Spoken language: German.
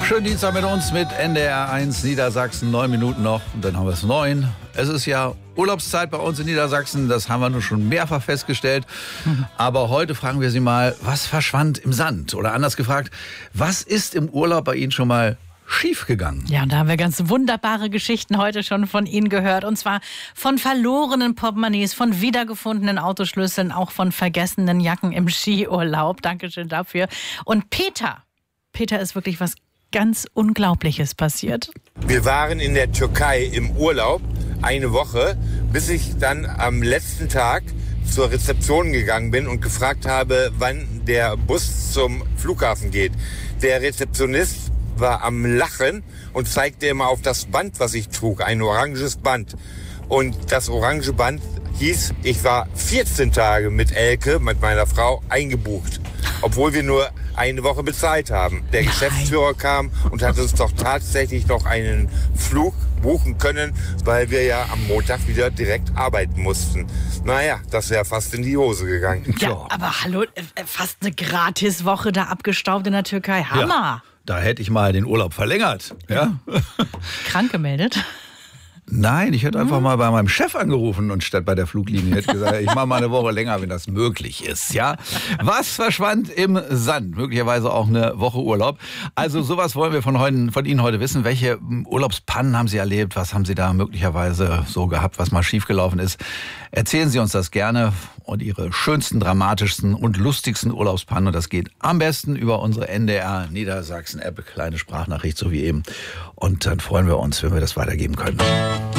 Schönen Dienstag mit uns mit NDR 1 Niedersachsen. 9 Minuten noch und dann haben wir es 9. Es ist ja Urlaubszeit bei uns in Niedersachsen. Das haben wir nun schon mehrfach festgestellt. Aber heute fragen wir Sie mal, was verschwand im Sand? Oder anders gefragt, was ist im Urlaub bei Ihnen schon mal schiefgegangen? Ja, und da haben wir ganz wunderbare Geschichten heute schon von Ihnen gehört. Und zwar von verlorenen Portemonnaies, von wiedergefundenen Autoschlüsseln, auch von vergessenen Jacken im Skiurlaub. Dankeschön dafür. Und Peter ist wirklich was ganz Unglaubliches passiert. Wir waren in der Türkei im Urlaub eine Woche, bis ich dann am letzten Tag zur Rezeption gegangen bin und gefragt habe, wann der Bus zum Flughafen geht. Der Rezeptionist war am Lachen und zeigte immer auf das Band, was ich trug, ein oranges Band. Und das orange Band hieß, ich war 14 Tage mit Elke, mit meiner Frau, eingebucht, obwohl wir nur eine Woche bezahlt haben. Der Geschäftsführer kam und hat uns doch tatsächlich noch einen Flug buchen können, weil wir ja am Montag wieder direkt arbeiten mussten. Naja, das wäre fast in die Hose gegangen. Ja, aber hallo, fast eine Gratiswoche da abgestaubt in der Türkei. Hammer! Ja, da hätte ich mal den Urlaub verlängert. Ja? Krank gemeldet? Nein, ich hätte einfach mal bei meinem Chef angerufen und statt bei der Fluglinie hätte gesagt, ich mache mal eine Woche länger, wenn das möglich ist. Ja, was verschwand im Sand? Möglicherweise auch eine Woche Urlaub. Also sowas wollen wir von Ihnen heute wissen. Welche Urlaubspannen haben Sie erlebt? Was haben Sie da möglicherweise so gehabt, was mal schiefgelaufen ist? Erzählen Sie uns das gerne und Ihre schönsten, dramatischsten und lustigsten Urlaubspannen. Und das geht am besten über unsere NDR Niedersachsen App, kleine Sprachnachricht so wie eben. Und dann freuen wir uns, wenn wir das weitergeben können.